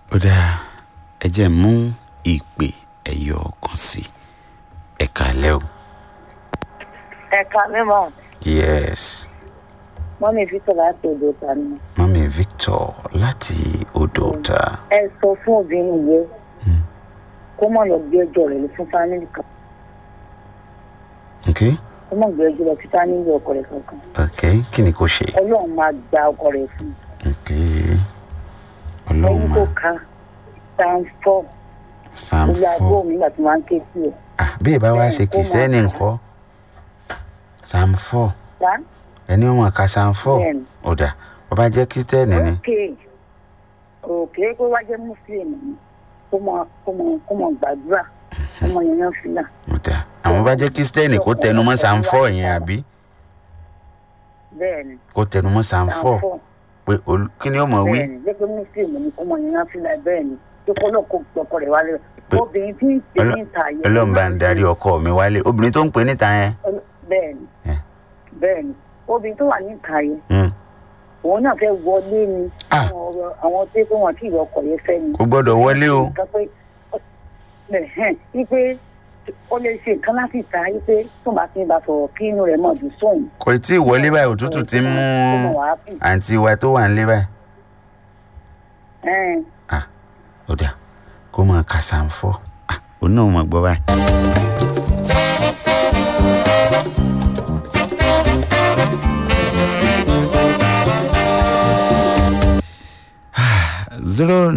ó dáa ẹ jẹ́ mú ìpè ẹyọ kan sí ẹ káalẹ́ o. ẹ káalẹ́ mọ́. yes. mọ́mí Victor láti odò ọ̀tà ni. mọ́mí Victor láti odò ọ̀tà. ẹ sọ fún obìnrin yẹn kó mọ̀ lọ gbé ẹjọ́ rẹ̀ lọ fún fámìlì kan. ok. kó mọ̀ gbé ẹjọ́ lọ fún fámìlì ọkọ rẹ̀ kankan. ok kí ni kò ṣe. ọlọ́run máa gba ọkọ rẹ̀ fún un. ok ọlọ́run ẹni máa. kó ka Psalm 4. Psalm 4. ìyàwó mi nígbà tí wọ́n á ké sí ẹ̀. bí ẹ bá wá ṣe kìsẹ́nì ńkọ́ Psalm 4 wá. ẹni wọn ka Psalm 4 Bẹ́ẹ̀ni. ó dà bó bá jẹ́ kìsẹ́nì ni. òkè kó wá jẹ́ muslim ni kó mọ gbàdúrà kó mọ yẹn fìlà. ó dà àwọn bá jẹ́ kìsẹ́nì kó tẹnumọ́ Psalm 4 yẹn àbí bẹ́ẹ̀ni. kó tẹnumọ́ Psalm 4 pé kí ni ó mọ̀ wí. bẹ́ẹ̀ni jẹ́ pé muslim ni kó mọ yẹn fìlà bẹ́ẹ̀ni tó kọ́ náà kó gbọ́kọ rẹ̀ wálé. obìnrin tí ń pè níta yẹn. ọlọ́run bá ń darí ọkọ mi wálé obìnrin tó ń pè níta yẹn. bẹ́ẹ̀ni Yeah. bẹ́ẹ̀ni obìnrin tó wà níta yẹn òun náà fẹ́ wọlé ni àwọn tí pé wọn kì í ọkọ yẹn fẹ́ ni. kò gbọ́dọ̀ wọlé o. wípé ó lè ṣe nǹkan láti ta wípé tó bá ti ń bá sọ̀rọ̀ kí inú rẹ̀ mọ̀ dùn sóhun. kò tí ì wọlé báyìí òtútù ti ń mú àǹtí wa tó wà nílé báyìí. ó dà kó mọ̀ ká Psalm 4 òun náà mọ̀ gbọ́ báyìí. zero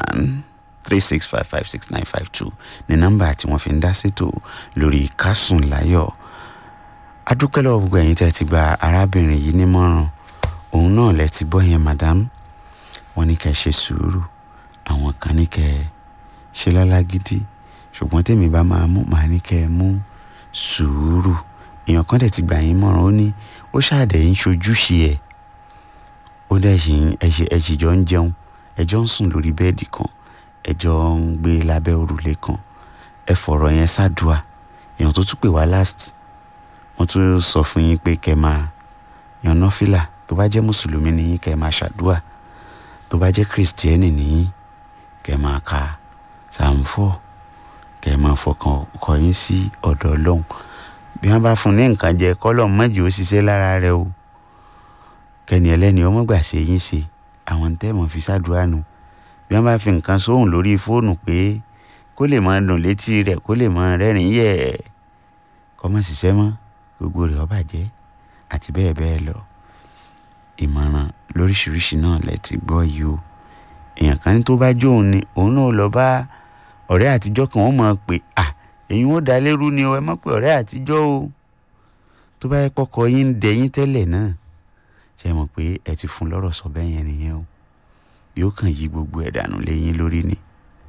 9136556952 ní nọ́mbà tí wọ́n fi ń dá sétò lórí Kásùn Láyọ̀. adúpẹ́ lọ́wọ́ gbogbo ẹ̀yin tẹ́ ti gba arábìnrin yìí nímọ̀ràn òun náà lẹ ti gbọ́ yẹn madam wọ́n ní kẹ́ ṣe sùúrù àwọn kan ní kẹ́ ṣe lálágídí ṣùgbọ́n tèmi bá máa mú màá ní kẹ́ mú sùúrù. èèyàn kan dẹ̀ ti gbà yín mọ̀ràn ó ní ó ṣàdẹ̀ ń ṣojúṣe ẹ̀ ó dẹ̀ ṣì ẹ̀ṣì jọ ń jẹun ẹjọ́ ń sùn lórí bẹ́ẹ̀dì kan ẹjọ́ ń gbé lábẹ́ òrùlé kan ẹ fọ̀rọ̀ yẹn ṣàdúà. èèyàn tó tún pè wá last wọ́n tún sọ fún yín pé kẹ́ máa yan náfìlà tó bá jẹ́ mùsùlùmí nìyí kẹ́ máa ṣàdúà tó bá jẹ́ kìrìsìtẹ́nì nìyí kẹ́ máa ka Psalm 4 kẹ́ máa fọkàn ọkọ yín sí ọ̀dọ̀ Ọlọ́run. bí wọ́n bá fún ní nǹkan jẹ kọ́lọ̀ mọ́jì ó ṣiṣẹ́ lára rẹ o kẹ́ni ẹlẹ́ni ọmọ gbà ṣe yín ṣe àwọn tẹ́ẹ̀mọ̀ fi ṣàdúrà nù. bí wọ́n bá fi nǹkan sóhùn lórí fóònù pé kó lè máa dùn létí rẹ̀ kó lè máa rẹ́rìn yẹ̀ kó má ṣiṣẹ́ mọ́ gbogbo rẹ̀ ó bàjẹ́ àti bẹ́ẹ̀ bẹ́ẹ̀ lọ. ìmọ̀ràn lóríṣiríṣi náà lẹ ti gbọ́ yìí o. èèyàn kan ní tó bá jó òun ni òun náà lọ bá ọ̀rẹ́ àtijọ́ kan wọ́n máa pè èyí ó dá lérú ni o ẹ má pè ọ̀rẹ́ àtijọ́ o. tó bá yẹ pọ́kọ yín ń dẹ yín tẹ́lẹ̀ náà ṣe mọ̀ pé ẹ ti fún lọ́rọ̀ sọ bẹ́ẹ̀ yẹn nìyẹn o. yóò kàn yí gbogbo ẹ̀ dànù léyìn lórí ni.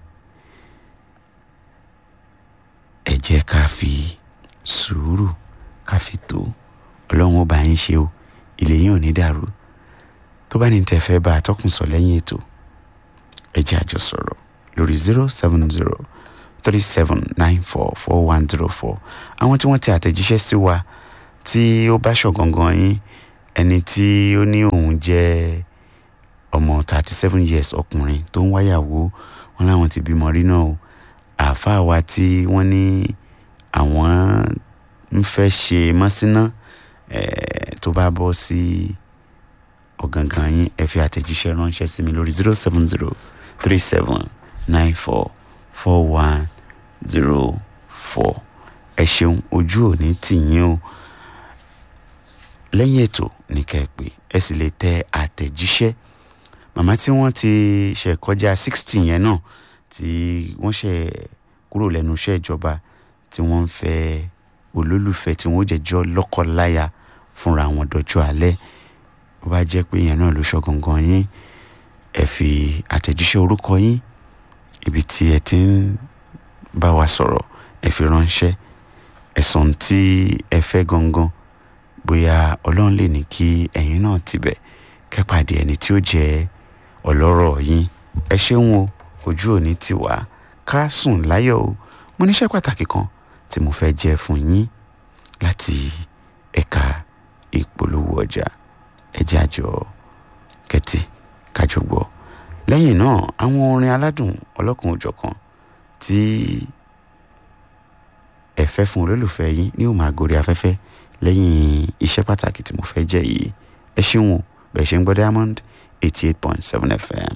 ẹ jẹ́ ká fi sùúrù ká fi tó Ọlọ́run ó bá yín ṣe o ilé yín ò ní dàrú. tó bá ní tẹ́ fẹ́ bá atọ́kùn sọ lẹ́yìn ètò ẹ jẹ́ àjọ sọ̀rọ̀ lórí 07037944104. àwọn tí wọ́n ti àtẹ̀jíṣẹ́ sí wa tí ó bá ṣọ̀gangan yín ẹni tí ó ní òun jẹ́ ọmọ 37 years ọkùnrin tó ń wáyàwó wọn láwọn ti bímọ rí náà o. àáfàá wa tí wọ́n ní àwọn ń fẹ́ ṣe mọ́síná tó bá bọ́ sí ọ̀gangan yín ẹ fi àtẹ̀jíṣẹ́ ránṣẹ́ sí mi lórí 07037944104. ẹ ṣeun ojú òní tì yín o. lẹ́yìn ètò ní kẹ́ ẹ pé ẹ sì lè tẹ àtẹ̀jíṣẹ́. màmá tí wọ́n ti ṣe kọjá 60 yẹn náà tí wọ́n ṣe kúrò lẹ́nu iṣẹ́ ìjọba tí wọ́n ń fẹ́ olólùfẹ́ tí wọ́n jẹ́jọ́ lọ́kọláya fúnra wọn dọjọ́ alẹ́. bó bá jẹ́ pé yẹn náà ló ṣọ̀gangan yín ẹ fi àtẹ̀jíṣẹ́ orúkọ yín ibi tí ẹ ti ń bá wa sọ̀rọ̀ ẹ fi ránṣẹ́ ẹ̀sùn tí ẹ fẹ́ gangan bóyá Ọlọ́run lè ní kí ẹ̀yin náà tibẹ̀ kẹ́pàdé ẹni tí ó jẹ́ ọlọ́rọ̀ yín. ẹ ṣeun o ojú òní ti wá ká sùn láyọ̀ o. mo níṣẹ́ pàtàkì kan tí mo fẹ́ jẹ́ fún yín láti ẹ̀ka ìpolówó ọjà ẹ jẹ́ àjọ kẹ́tì kájọ gbọ́ lẹ́yìn náà àwọn orin aládùn ọlọ́kan òjọ̀kan tí ẹ fẹ́ fún olólùfẹ́ yín ni ó máa gorí afẹ́fẹ́ lẹ́yìn iṣẹ́ pàtàkì tí mo fẹ́ jẹ́ yìí. ẹ ṣeun bẹ́ẹ̀ ṣe ń gbọ́ Diamond 88.7 FM.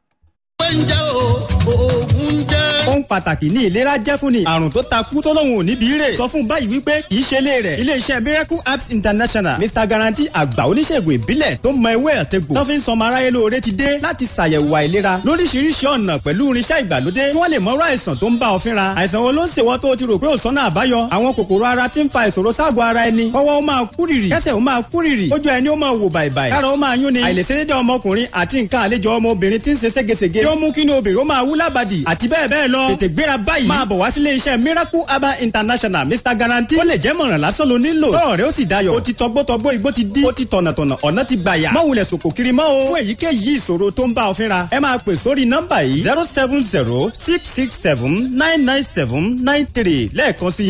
ohun pàtàkì ní ìlera jẹ́ fún ni àrùn tó takú tó lóun ò níbi rè sọ fún báyìí wípé kì í ṣe ilé rẹ̀ iléeṣẹ́ Miracle Apps International Mr Guarantee àgbà oníṣègùn ìbílẹ̀ tó mọ ewé àtegbò tó fi ń sọmọ aráyé lóore ti dé láti ṣàyẹ̀wò àìlera lóríṣiríṣi ọ̀nà pẹ̀lú irinṣẹ́ ìgbàlódé kí wọ́n lè mọ̀rọ̀ àìsàn tó ń bá ọ fínra àìsàn wo ló ń ṣèwọ́ tó ti rò pé ò sọ́nà àbáyọ àwọn kòkòrò ara tí ń fa ìṣòro ságọ̀ ara ẹni kọ́wọ́ ó máa kúrìrì kẹ́sẹ̀ ó máa kúrìrì ojú ẹni ó máa wò bàìbàì kára ó máa yún ni àìlèṣedéédé ọmọkùnrin àti nǹkan àlejò ọmọbìnrin tí ń ṣe ségesège tí ó mú kí ni obìnrin ó máa wú lábàdì àti bẹ́ẹ̀ bẹ́ẹ̀ lọ tètè gbéra báyìí máa bọ̀ wá sílé iṣẹ́ Miracle Herbal International Mr Guarantee ó lè jẹ́ mọ̀ràn lásán ló nílò tọ́rọ̀ rẹ ó sì dayọ̀ ó ti tọgbọ́tọgbọ́ igbó ti dí ó ti tọ̀nàtọ̀nà ọ̀nà ti gbàyà má wulẹ̀ sòkò kiri mọ́ o fún èyíkéyìí ìṣòro tó ń bá ọ fínra ẹ máa pè sórí nọ́mbà yìí 070-667-997-93 lẹ́ẹ̀kan sí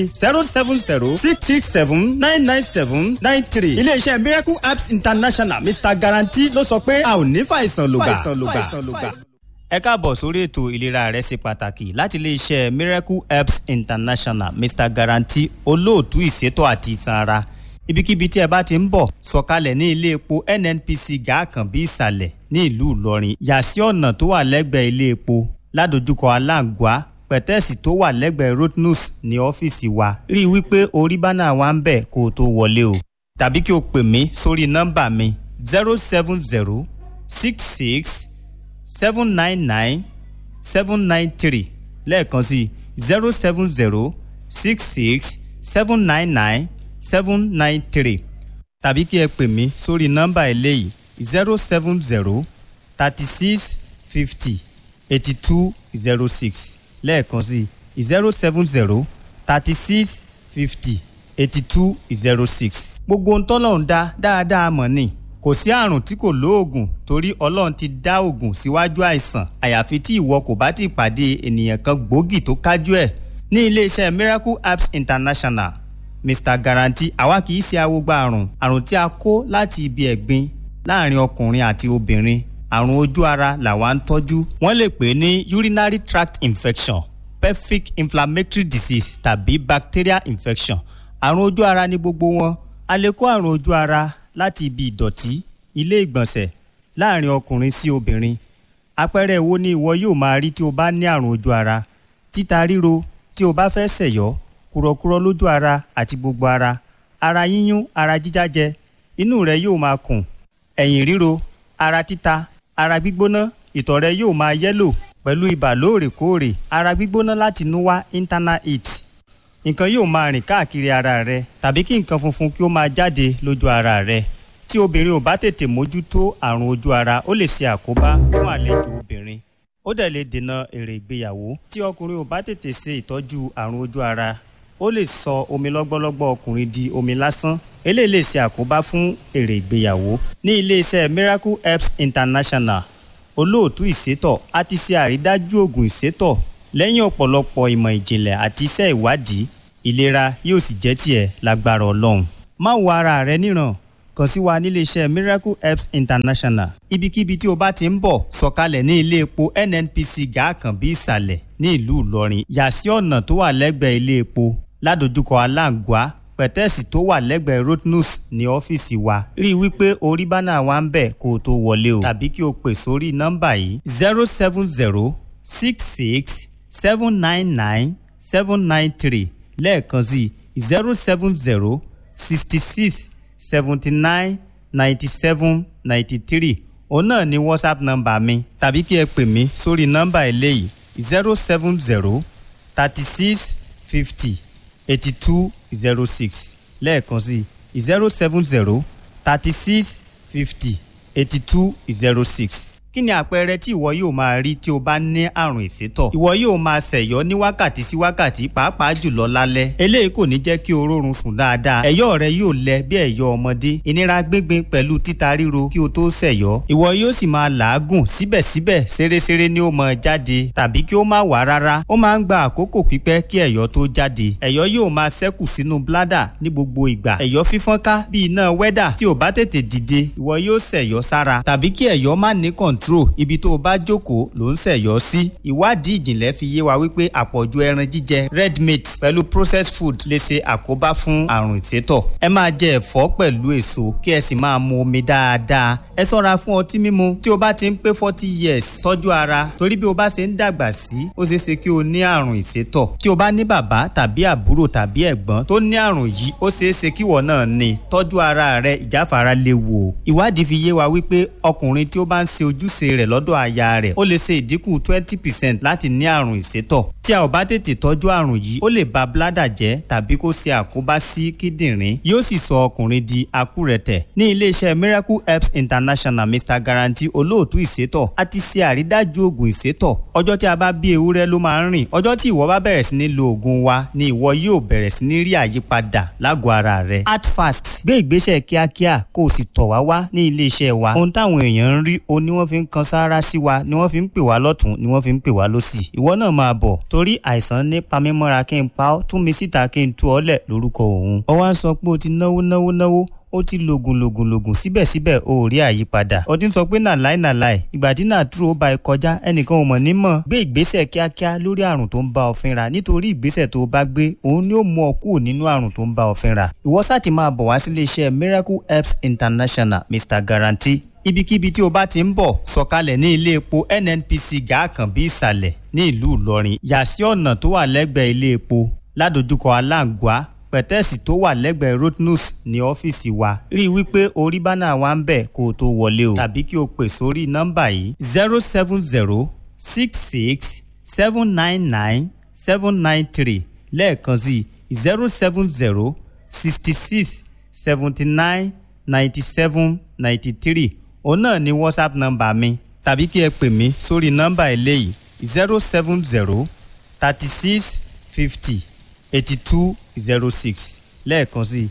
070-667-997-93 ilé iṣẹ́ Miracle Apps International Mr Guarantee ló sọ pé a ò ní fàìsàn lògbà. ẹ káàbọ̀ sórí ètò ìlera rẹ ṣe pàtàkì láti iléeṣẹ́ Miracle Apps International Mr Guarantee olóòtú ìṣètò àti ìsan ara ibikíbi tí ẹ bá ti ń bọ̀ sọ̀kalẹ̀ ní ilé epo NNPC Gàákànbí ìsàlẹ̀ ní ìlú Ìlọrin yà sí ọ̀nà tó wà lẹ́gbẹ̀ẹ́ ilé epo ládojúkọ Aláǹgbá pẹ̀tẹ́ẹ̀sì tó wà lẹ́gbẹ̀ẹ́ Rotnus ní ọ́fíìsì wa rí i wípé orí bánà wa ń bẹ̀ kó o tó wọlé o tàbí kí o pè mí sórí nọ́mbà mi 070-66-799-793 lẹ́ẹ̀kan sí 070-66-799-793 tàbí kí ẹ pè mí sórí nọ́mbà eléyìí 070-36-50-8206 lẹ́ẹ̀kan sí 070-36-50-8206. gbogbo ohun tọ́lọ́run dá dáadáa mọ̀ ni kò sí àrùn tí kò lóògùn torí Ọlọ́run ti dá òògùn síwájú àìsàn àyàfi tí ìwọ kò bá ti pàdé ènìyàn kan gbòógì tó kájú ẹ̀ ní iléeṣẹ́ Miracle Apps International Mr Guarantee àwa kì í ṣe awogba àrùn tí a kó láti ibi ẹ̀gbin láàrin ọkùnrin àti obìnrin àrùn ojú ara làwa ń tọ́jú wọ́n lè pè ní urinary tract infection pelvic inflammatory disease tàbí bacterial infection àrùn ojú ara ní gbogbo wọn a lè kó àrùn ojú ara láti ibi ìdọ̀tí ilé ìgbọ̀nsẹ̀ láàrin ọkùnrin sí obìnrin àpẹẹrẹ wo ni ìwọ yóò máa rí tí o bá ní àrùn ojú ara títa ríro tí o bá fẹ́ ṣẹ̀yọ́ kúrọ̀kúrọ̀ lójú ara àti gbogbo ara ara yíyún ara jíjájẹ inú rẹ yóò máa kùn ẹ̀yìn ríro ara títa ara gbígbóná ìtọ̀ rẹ yóò máa yẹ́lò pẹ̀lú ibà lóòrèkóòrè ara gbígbóná láti inú wá internal heat nǹkan yóò máa rìn káàkiri ara rẹ tàbí kí nǹkan funfun kí ó máa jáde lójú ara rẹ tí obìnrin ò bá tètè mójútó àrùn ojú ara ó lè ṣe àkóbá fún àlejò obìnrin ó dẹ̀ lè dènà èrè ìgbéyàwó tí ọkùnrin ò bá tètè ṣe ìtọ́jú àrùn ojú ara ó lè sọ omi lọ́gbọ́lọ́gbọ́ ọkùnrin di omi lásán eléyìí lè ṣe àkóbá fún èrè ìgbéyàwó ní iléeṣẹ́ Miracle Apps International olóòtú ìṣètò àti ṣe àrídájú oògùn ìṣètò lẹ́yìn ọ̀pọ̀lọpọ̀ ìmọ̀ ìjìnlẹ̀ àti iṣẹ́ ìwádìí ìlera yóò sì jẹ́ tiẹ̀ lágbára Ọlọ́run má wo ara rẹ níran kàn sí wa nílé iṣẹ́ Miracle Apps International ibikíbi tí o bá ti ń bọ̀ sọ̀kalẹ̀ ní ilé epo NNPC Gàákànbí ìsàlẹ̀ ní ìlú Ìlọrin yà sí ọ̀nà tó wà lẹ́gbẹ̀ẹ́ ilé epo ládojúkọ Aláǹgbá pẹ̀tẹ́ẹ̀sì tó wà lẹ́gbẹ̀ẹ́ Rotnus ní ọ́fíìsì wa rí i wípé orí bánà wa ń bẹ̀ kó o tó wọlé o tàbí kí o pè sórí nọ́mbà yìí 070-66-799-793 lẹ́ẹ̀kan sí 070-66-79-97-93 òun náà ni WhatsApp nọ́mbà mi tàbí kí ẹ pè mí sórí nọ́mbà eléyìí 070-36-50-8206 lẹ́ẹ̀kan sí 070-36-50-8206. kí ni àpẹẹrẹ tí ìwọ yóò máa rí tí o bá ní àrùn ìsétọ̀? ìwọ yóò máa ṣẹ̀yọ́ ní wákàtí sí wákàtí pàápàá jùlọ lálẹ́ eléyìí kò ní jẹ́ kí o rórun sùn dáadáa ẹ̀yọ́ rẹ yóò lẹ bí ẹ̀yọ́ ọmọdé ìnira gbíngbin pẹ̀lú títa ríro kí o tó ṣẹ̀yọ́ ìwọ yóò sì máa làágùn síbẹ̀síbẹ̀ ṣeréṣeré ni ó máa jáde tàbí kí ó má wá rárá ó máa ń gba àkókò pípẹ́ kí ẹ̀yọ́ tó jáde ẹ̀yọ́ yóò máa ṣẹ́kù sínú bládà ní gbogbo ìgbà ẹ̀yọ́ fífọ́nká bí iná wẹ́dà tí ò bá tètè dìde ìwọ yóò ṣẹ̀yọ́ sára tàbí kí ẹ̀yọ́ má ní kọ̀ǹtó control ibi tó o bá jókòó ló ń ṣẹ̀yọ́ sí. ìwádìí ìjìnlẹ̀ fi yé wa wípé àpọ̀jù ẹran jíjẹ red meat pẹ̀lú processed food lè ṣe àkóbá fún àrùn ìsétọ̀. ẹ máa jẹ ẹ̀fọ́ pẹ̀lú èso kí ẹ sì máa mu omi dáadáa. ẹ ṣọ́ra fún ọtí mímu tí o bá ti ń pé 40 years. tọ́jú ara torí bí o bá ṣe ń dàgbà sí ó ṣeé ṣe kí o ní àrùn ìsétọ̀. tí o bá ní bàbá tàbí àbúrò tàbí ẹ̀gbọ́n tó ní àrùn yìí ó ṣeé ṣe kí ìwọ náà ní. tọ́jú ara rẹ ìjáfara léwu. ìwádìí fi yé wa wípé ọkùnrin tí ó bá ń ṣe ojúṣe rẹ̀ lọ́dọ̀ aya rẹ̀ ó lè ṣe ìdínkù 20% láti ní àrùn ìsétọ̀. tí a ò bá tètè tọ́jú àrùn yìí ó lè ba bladder jẹ́ tàbí kó ṣe àkóbá sí kíndìnrín yóò sì sọ ọkùnrin di akúrẹ̀tẹ̀. ní iléeṣẹ́ Miracle Herbs International Mr Guarantee olóòtú ìsétọ̀ a ti ṣe àrídájú oògùn ìsétọ̀. ọjọ́ tí a bá bí ewúrẹ́ ló máa ń rìn. ọjọ́ tí ìwọ bá bẹ̀rẹ̀ sí ní lo oògùn wa ni ìwọ yóò bẹ̀rẹ̀ sí ní rí àyípadà lágọ̀ọ́ ara rẹ. Act fast gbé ìgbésẹ̀ kíákíá kó o sì tọ̀ wá wá ní iléeṣẹ́ wa. ohun táwọn èèyàn ń rí o ni wọ́n fi ń kan sáárá sí wa ni wọ́n fi ń pè wá lọ́tún ni wọ́n fi ń pè wá lósì. ìwọ náà máa bọ̀ torí àìsàn ní pamímọ́ra kí n pa ọ́ tún mi síta kí n tú ọ lẹ̀ lórúkọ òun. ó wá ń sọ pé o ti náwó ó ti lògùn síbẹ̀síbẹ̀ o ò rí àyípadà. ó ti ń sọ pé nàláì ìgbà tí nàtúrò ó ba ẹ kọjá ẹnìkan ò mọ̀ ní mọ̀. gbé ìgbésẹ̀ kíákíá lórí àrùn tó ń bá ọ fínra nítorí ìgbésẹ̀ tó o bá gbé òun ni ó mú ọ kúrò nínú àrùn tó ń bá ọ fínra. ìwọ sáà ti máa bọ̀ wá sílé iṣẹ́ Miracle Herbs International Mr Guarantee. ibikíbi tí o bá ti ń bọ̀ sọ̀kalẹ̀ ní ilé epo NNPC Gàákànbí ìsàlẹ̀ ní ìlú Ìlọrin. yà sí ọ̀nà tó wà lẹ́gbẹ̀ẹ́ ilé epo ládojúkọ Aláǹgbá pẹ̀tẹ́ẹ̀sì tó wà lẹ́gbẹ̀ẹ́ Rotnus ní ọ́fíìsì wa. rí i wípé orí bánà wa ń bẹ̀ kó o tó wọlé o. tàbí kí o pè sórí nọ́mbà yìí 070-66-799-793 lẹ́ẹ̀kan sí 070-66-79-97-93. òun náà ni WhatsApp nọ́mbà mi. tàbí kí ẹ pè mí sórí nọ́mbà eléyìí 070-36-50-8206 lẹ́ẹ̀kan sí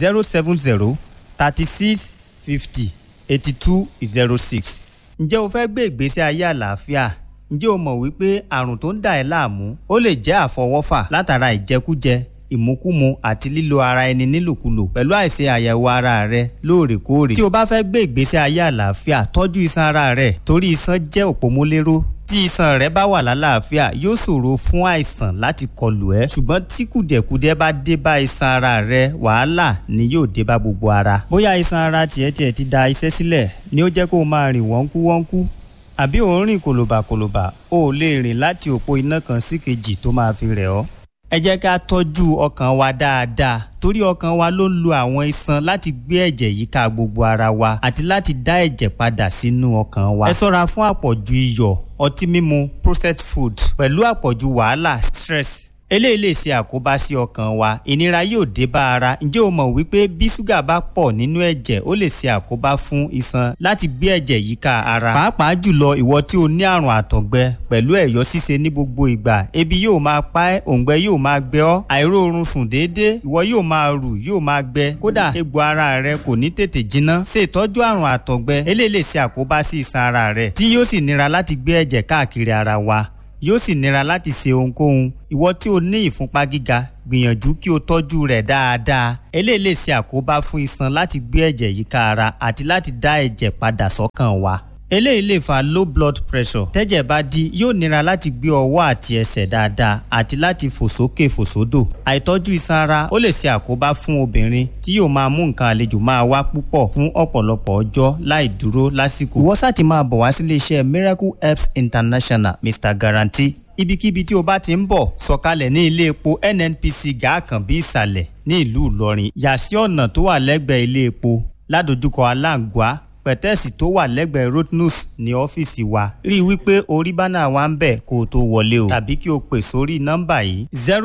070-36-50-8206. ǹjẹ́ o fẹ́ gbé ìgbésí ayé àlàáfíà? ǹjẹ́ o mọ̀ wípé àrùn tó ń dà ẹ́ láàmú ó lè jẹ́ àfọwọ́fà látara ìjẹkújẹ ìmúkúmu àti lílo ara ẹni nílòkulò pẹ̀lú àìṣe àyẹ̀wò ara rẹ lóòrèkóòrè. tí o bá fẹ́ gbé ìgbésí ayé àlàáfíà tọ́jú iṣan ara rẹ torí iṣan jẹ́ òpómúléró. tí iṣan rẹ bá wà lálàáfíà yóò ṣòro fún àìsàn láti kọlù ẹ́. ṣùgbọ́n tí kùdẹ̀kùdẹ̀ bá dé bá iṣan ara rẹ wàhálà ni yóò dé bá gbogbo ara. bóyá iṣan ara tiẹ̀ ti da iṣẹ́ sílẹ̀ ni ó jẹ́ kó o máa rìn wọ́nkúwọ́nkú àbí ò ń rìn kòlòbàkòlòbà o ò lè rìn láti òpó iná kan sí kejì tó máa fi rẹ̀ ọ́. ẹ jẹ́ ká tọ́jú ọkàn wa dáadáa torí ọkàn wa ló ń lo àwọn iṣan láti gbé ẹ̀jẹ̀ yíká gbogbo ara wa àti láti dá ẹ̀jẹ̀ padà sínú ọkàn wa. ẹ ṣọ́ra fún àpọ̀jù iyọ̀ ọtí mímu processed food pẹ̀lú àpọ̀jù wàhálà stress. eléyìí lè ṣe àkóbá sí ọkàn wa ìnira yóò dé bá ara. ǹjẹ́ o mọ̀ wípé bí ṣúgà bá pọ̀ nínú ẹ̀jẹ̀ ó lè ṣe àkóbá fún iṣan láti gbé ẹ̀jẹ̀ yíká ara. pàápàá jùlọ ìwọ tí o ní àrùn àtọ̀gbẹ pẹ̀lú ẹ̀yọ́ ṣíṣe ní gbogbo ìgbà ebi yóò máa pa ẹ́ òǹgbẹ yóò máa gbẹ ọ́ àìróorun sùn déédéé ìwọ yóò máa rù yóò máa gbẹ kódà egbò ara rẹ kò ní tètè jiná. ṣe ìtọ́jú àrùn àtọ̀gbẹ eléyìí lè ṣe àkóbá sí iṣan ara rẹ tí yóò sì nira láti gbé ẹ̀jẹ̀ káàkiri ara wa yóò sì nira láti ṣe ohunkóhun. ìwọ tí o ní ìfúnpá gíga gbìyànjú kí o tọ́jú rẹ̀ dáadáa. eléyìí lè ṣe àkóbá fún iṣan láti gbé ẹ̀jẹ̀ yíká ara àti láti dá ẹ̀jẹ̀ padà sọ́kàn wa. eléyìí lè fa low blood pressure. tẹ́jẹ̀ bá dí yóò nira láti gbé ọwọ́ àti ẹsẹ̀ dáadáa àti láti fò sókè fò sódò. àìtọ́jú iṣan ara ó lè ṣe àkóbá fún obìnrin tí yóò máa mú nǹkan àlejò máa wá púpọ̀ fún ọ̀pọ̀lọpọ̀ ọjọ́ láì dúró lásìkò. ìwọ sáà ti máa bọ̀ wá sílé iṣẹ́ Miracle Herbs International Mr Guarantee. ibikíbi tí o bá ti ń bọ̀ sọ̀kalẹ̀ ní ilé epo NNPC Gàákànbí ìsàlẹ̀ ní ìlú Ìlọrin. yà sí ọ̀nà tó wà lẹ́gbẹ̀ẹ́ ilé epo ládojúkọ Aláǹgbá pẹ̀tẹ́ẹ̀sì tó wà lẹ́gbẹ̀ẹ́ Rotnus ní ọ́fíìsì wa. rí i wípé orí bánà wa ń bẹ̀ kó o tó wọlé o. tàbí kí o pè sórí nọ́mbà yìí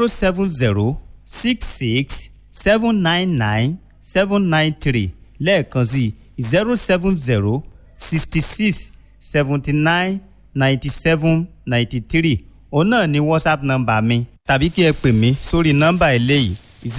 070-66-799-793 lẹ́ẹ̀kan sí 070-66-79-97-93. òun náà ni WhatsApp nọ́mbà mi. tàbí kí ẹ pè mí sórí nọ́mbà eléyìí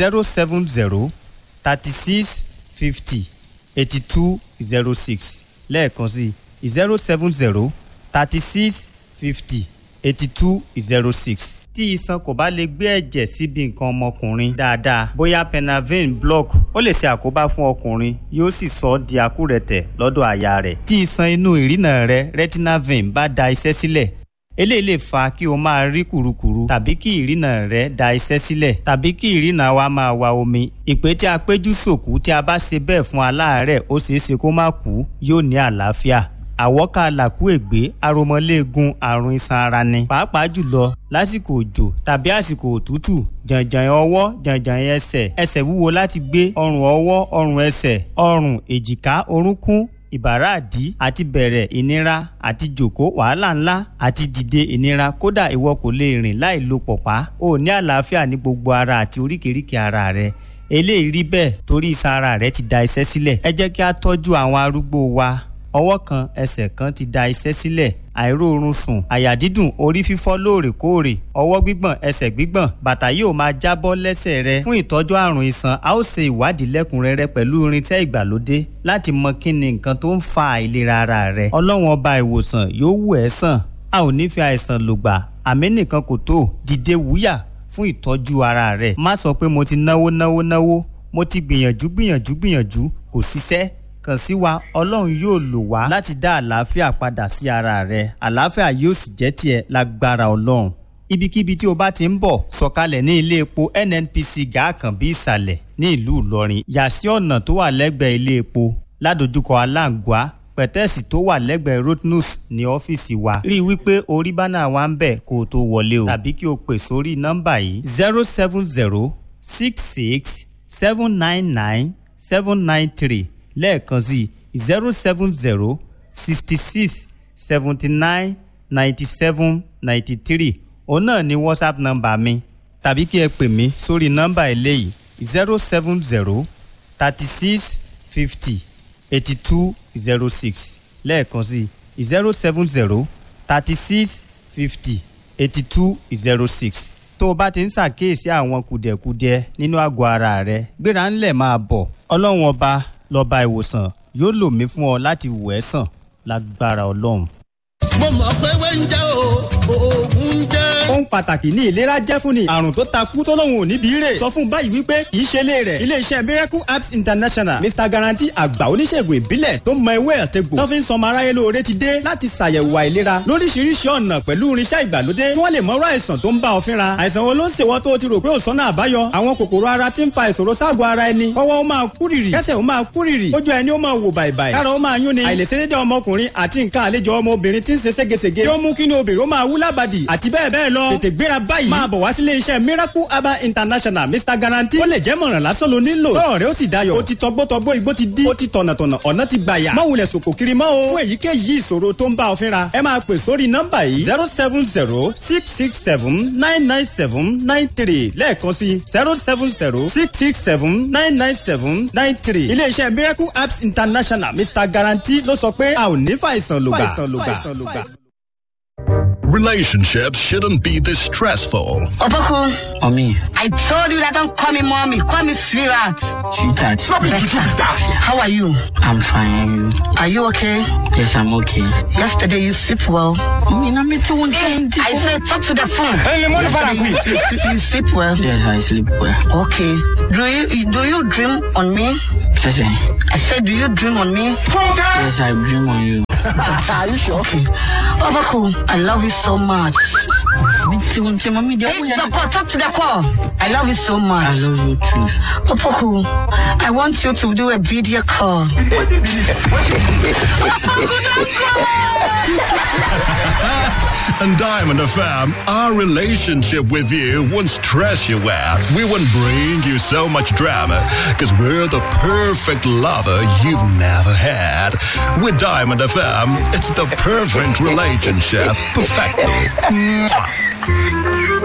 070-36-50-8206 lẹ́ẹ̀kan sí 070-36-50-8206. tí iṣan kò bá lè gbé ẹ̀jẹ̀ síbi nǹkan ọmọkùnrin dáadáa bóyá penavin block ó lè ṣe àkóbá fún ọkùnrin yóò sì sọ ọ́ di àkúrẹ̀tẹ̀ lọ́dọ̀ aya rẹ̀. tí iṣan inú ìrìnà rẹ retinal vein bá da iṣẹ́ sílẹ̀ eléyìí lè fa kí o máa rí kùrukùru tàbí kí ìrìnà rẹ da iṣẹ́ sílẹ̀ tàbí kí ìrìnà wa máa wa omi. ìpè tí a péjú sòkú tí a bá ṣe bẹ́ẹ̀ fún aláàárẹ̀ ó ṣeé ṣe kó má kú yóò ní àlàáfíà. àwọ́ká làkúègbé aromọléegun àrùn iṣan ara ni pàápàá jùlọ lásìkò òjò tàbí àsìkò òtútù jàǹjàǹ ọwọ́ jàǹjàǹ ẹsẹ̀ wúwo láti gbé ọrùn ọwọ́ ọrùn ẹsẹ̀ ọrùn èjìká orúnkún ìbàràdí àti bẹ̀rẹ̀ ìnira àti jòkó wàhálà ńlá àti dìde ìnira kódà ìwọ kò lè rìn láì lo pọ̀pá o ní àlàáfíà ní gbogbo ara àti oríkèéríkèé ara rẹ eléyìí rí bẹ́ẹ̀ torí iṣan ara rẹ ti da iṣẹ́ sílẹ̀. ẹ jẹ́ kí a tọ́jú àwọn arúgbó wa ọwọ́ kan ẹsẹ̀ kan ti da iṣẹ́ sílẹ̀ àìróorun sùn àyà dídùn orí fífọ́ lóòrèkóòrè ọwọ́ gbígbọ̀n ẹsẹ̀ gbígbọ̀n bàtà yóò máa jábọ́ lẹ́sẹ̀ rẹ. fún ìtọ́jú àrùn iṣan a ó ṣe ìwádìí lẹ́kùnrẹ́rẹ́ pẹ̀lú irinṣẹ́ ìgbàlódé láti mọ kí ni nǹkan tó ń fa àìlera ara rẹ. ọlọ́run ọba ìwòsàn yóò wù ẹ́ sàn a ò ní fi àìsàn lògbà àmì nìkan kò tó dìde wúyà fún ìtọ́jú ara rẹ. má sọ pé mo ti náwó mo ti gbìyànjú kò ṣiṣẹ́ kàn sí wa ọlọ́run yóò lò wá láti dá àlàáfíà padà sí ara rẹ àlàáfíà yóò sì jẹ́ tiẹ̀ lágbára ọlọ́run. ibikíbi tí o bá ti ń bọ̀ sọ̀kalẹ̀ ní ilé epo nnpc gàákànbí ìsàlẹ̀ ní ìlú ìlọrin yà sí ọ̀nà tó wà lẹ́gbẹ̀ẹ́ ilé epo ládojúkọ aláǹgbá pẹ̀tẹ́ẹ̀sì tó wà lẹ́gbẹ̀ẹ́ rotnus ní ọ́fíìsì wa. rí i wípé orí bánà wa ń bẹ̀ kó o tó wọlé o tàbí kí o pè sórí nọ́mbà yìí 070-66-799-793 lẹ́ẹ̀kan sí 070-66-79-97-93 òun náà ni whatsapp nọ́mbà mi tàbí kí ẹ pè mí sórí nọ́mbà eléyìí 070-36-50-8206 lẹ́ẹ̀kan sí 070-36-50-8206. tó o bá ti ń ṣàkíyèsí àwọn kùdẹ̀kùdẹ nínú àgọ́ ara rẹ gbéra ńlẹ̀ máa bọ̀ ọlọ́run ọba lọ́ba ìwòsàn yóò lò mí fún ọ láti wò ẹ́ sàn lágbára ọlọ́run. mo mọ̀ pé wẹ́ńjẹ́ oògùn jẹ́. ohun pàtàkì ní ìlera jẹ́ fún ni àrùn tó takú tó lóun ò ní bí rè sọ fún báyìí wípé kì í ṣe lé rẹ̀ iléeṣẹ́ miracle apps international mr guarantee àgbà oníṣègùn ìbílẹ̀ tó mọ ewé àtegbò tó fi ń sọmọ aráyé lóore ti dé láti ṣàyẹ̀wò àìlera lóríṣiríṣi ọ̀nà pẹ̀lú irinṣẹ́ ìgbàlódé kí wọ́n lè mọ̀rọ̀ àìsàn tó ń bá ọ fínra àìsàn wo ló ń ṣèwọ́ tó ti rò pé ò sọ́nà àbáyọ àwọn kòkòrò ara tí ń fa ìṣòro ságọ̀ ara ẹni kọ́wọ́ ó máa kúrìrì kẹ́sẹ̀ ó máa kúrìrì ojú ẹni ó máa wò bàìbàì kára ó máa yún ni àìlèṣedédé ọmọkùnrin àti nǹkan àlejò ọmọbìnrin tí ń ṣe ségesège tí ó mú kí ni obìnrin ó máa wú lábàdì àti bẹ́ẹ̀ bẹ́ẹ̀ lọ tètè gbéra báyìí máa bọ̀ wá sílé iṣẹ́ miracle herbal international mr guarantee ó lè jẹ́ mọ̀ràn lásán ló nílò tọ́rọ̀ rẹ ó sì dayọ̀ ó ti tọgbọ́tọgbọ́ igbó ti dí ó ti tọ̀nàtọ̀nà ọ̀nà ti gbàyà má wulẹ̀ sòkò kiri mọ́ o fún èyíkéyìí ìṣòro tó ń bá ọ fínra ẹ máa pè sórí nọ́mbà yìí 070-667-997-93 lẹ́ẹ̀kan sí 070-667-997-93 ilé iṣẹ́ miracle herbs international mr guarantee ló sọ pé a ò ní fàìsàn lògbà. Relationships shouldn't be this stressful. Opoku. Mommy. I told you that don't call me mommy. Call me sweetheart. Sweetheart. How are you? I'm fine. Are you okay? Yes, I'm okay. Yesterday you sleep well. Mommy, I said talk to the phone. You sleep well? Yes, I sleep well. Okay. Do you dream on me? Yes, I said, do you dream on me? Yes, I dream on you. Are you sure? Okay. Opoku, I love you so much. Talk to the call. I love you so much. I love you too. Opoku, I want you to do a video call. And Diamond FM, our relationship with you won't stress you out. We won't bring you so much drama, because we're the perfect lover you've never had. With Diamond FM, it's the perfect relationship. Perfecto.